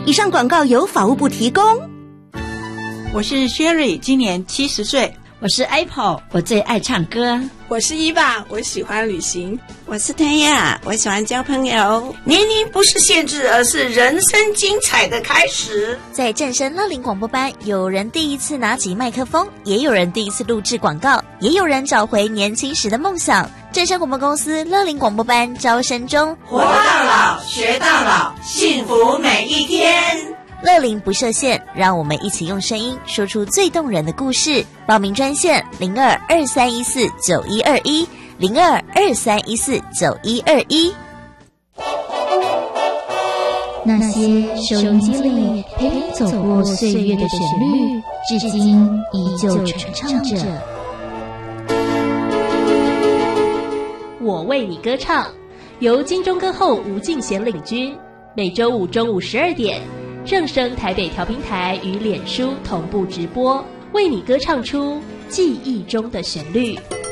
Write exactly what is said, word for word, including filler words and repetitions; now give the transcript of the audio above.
以上广告由法务部提供。 我是 Sherry， 今年七十岁。 我是 Apple， 我最爱唱歌。 我是伊娃，我喜欢旅行。 我是天亚，我喜欢交朋友。 年龄不是限制，而是人生精彩的开始。 在正声乐龄广播班，有人第一次拿起麦克风，也有人第一次录制广告，也有人找回年轻时的梦想。正声广播公司乐龄广播班招生中， 活到老，学到老，幸福每一天。 乐龄不设限，让我们一起用声音说出最动人的故事。报名专线零二二三一四九一二一零二二三一四九一二一。 那些收音机里陪你走过岁月的旋律，至今依旧传唱着。 我为你歌唱，由金钟歌后吴敬贤领军，每周五中午十二点。正声台北调频台与脸书同步直播，为你歌唱出记忆中的旋律。